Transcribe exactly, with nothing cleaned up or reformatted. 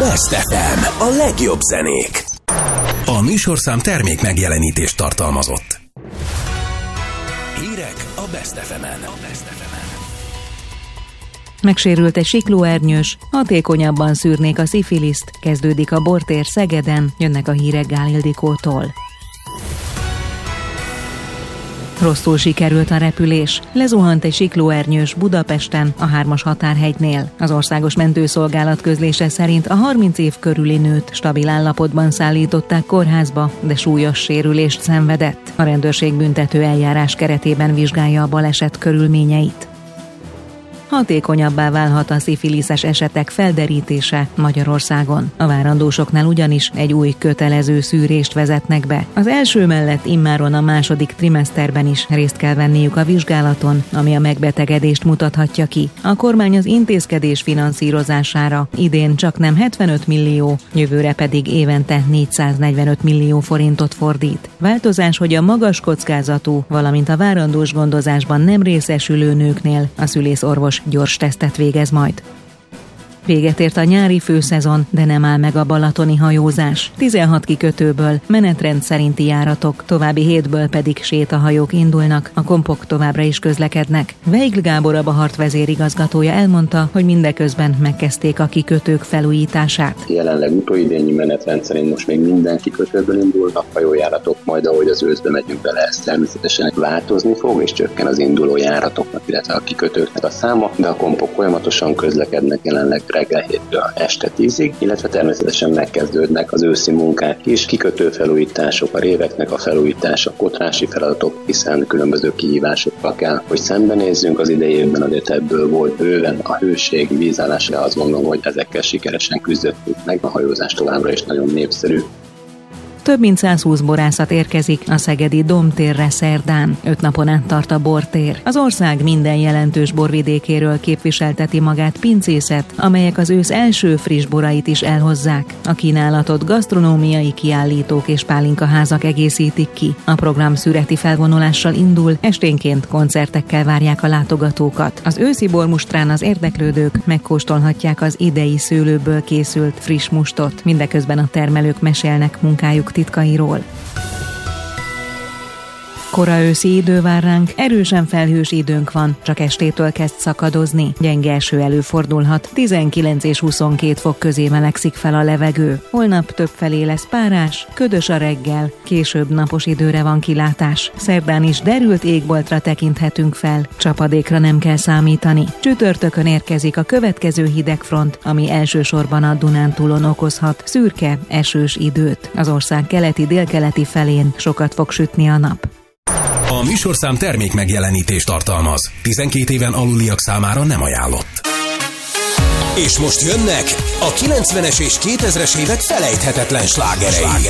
Best ef em, a legjobb zenék. A műsorszám termék megjelenítést tartalmazott. Hírek a Best ef emen. Megsérült egy siklóernyős, hatékonyabban szűrnék a szifiliszt, kezdődik a bortér Szegeden, jönnek a hírek Gál Ildikótól. Rosszul sikerült a repülés. Lezuhant egy siklóernyős Budapesten, a hármas határhegynél. Az országos mentőszolgálat közlése szerint a harminc év körüli nőt stabil állapotban szállították kórházba, de súlyos sérülést szenvedett. A rendőrség büntető eljárás keretében vizsgálja a baleset körülményeit. Hatékonyabbá válhat a szifiliszes esetek felderítése Magyarországon. A várandósoknál ugyanis egy új kötelező szűrést vezetnek be. Az első mellett immáron a második trimeszterben is részt kell venniük a vizsgálaton, ami a megbetegedést mutathatja ki. A kormány az intézkedés finanszírozására idén csaknem hetvenöt millió, jövőre pedig évente négyszáznegyvenöt millió forintot fordít. Változás, hogy a magas kockázatú, valamint a várandós gondozásban nem részesülő nőknél a szülészorvos gyors tesztet végez majd. Véget ért a nyári főszezon, de nem áll meg a balatoni hajózás. tizenhat kikötőből menetrend szerinti járatok, további hétből pedig sétahajók indulnak, a kompok továbbra is közlekednek. Weigl Gábor, a Bahart vezérigazgatója elmondta, hogy mindeközben megkezdték a kikötők felújítását. Jelenleg utóidényi menetrend szerint most még minden kikötőből indulnak hajójáratok, majd ahogy az őszbe megyünk bele, ez természetesen változni fog, és csökken az induló járatoknak, illetve a kikötőknek a száma, de a kompok folyamatosan közlekednek jelenleg reggel héttől este tízig, illetve természetesen megkezdődnek az őszi munkák is, kikötő felújítások, a réveknek a felújítása, kotrási feladatok, hiszen különböző kihívásokkal kell, hogy szembenézzünk az idei évben, azért ebből volt bőven a hőség, vízállásra, azt gondolom, hogy ezekkel sikeresen küzdöttük meg, a hajózás továbbra is nagyon népszerű. Több mint százhúsz borászat érkezik a szegedi Domtérre szerdán. Öt napon át tart a bortér. Az ország minden jelentős borvidékéről képviselteti magát pincészet, amelyek az ősz első friss borait is elhozzák. A kínálatot gasztronómiai kiállítók és pálinkaházak egészítik ki. A program szüreti felvonulással indul, esténként koncertekkel várják a látogatókat. Az őszi bormustrán az érdeklődők megkóstolhatják az idei szőlőből készült friss mustot. Mindeközben a termelők mesélnek munkájuk titkairól. Kora őszi idő vár ránk, erősen felhős időnk van, csak estétől kezd szakadozni. Gyenge eső előfordulhat, tizenkilenc és huszonkét fok közé melegszik fel a levegő. Holnap többfelé lesz párás, ködös a reggel, később napos időre van kilátás. Szerdán is derült égboltra tekinthetünk fel, csapadékra nem kell számítani. Csütörtökön érkezik a következő hidegfront, ami elsősorban a Dunántúlon okozhat szürke, esős időt. Az ország keleti-délkeleti felén sokat fog sütni a nap. A műsorszám termék megjelenítést tartalmaz. tizenkét éven aluliak számára nem ajánlott. És most jönnek a kilencvenes és kétezres évek felejthetetlen slágerei.